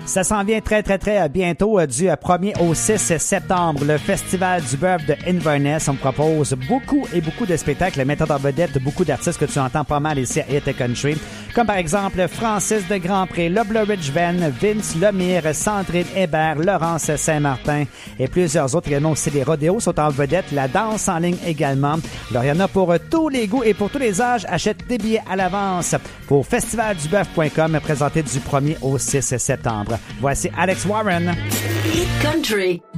Ça s'en vient très, très, très bientôt du 1er au 6 septembre. Le Festival du bœuf de Inverness. On propose beaucoup de spectacles mettant en vedette beaucoup d'artistes que tu entends pas mal ici à Hit Country. Comme par exemple Francis de Grandpré, le Blue Ridge Band, Vince Lemire, Sandrine Hébert, Laurence Saint-Martin et plusieurs autres. Également aussi les rodéos sont en vedette. La danse en ligne également. Alors, il y en a pour tous les goûts et pour tous les âges. Achète des billets à l'avance pour festivalduboeuf.com présenté du 1er au 6 septembre. Voici Alex Warren. Hit Country.